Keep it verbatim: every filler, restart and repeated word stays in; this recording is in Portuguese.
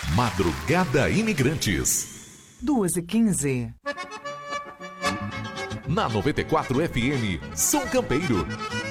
Madrugada Imigrantes. duas e quinze. Na noventa e quatro F M, São Campeiro.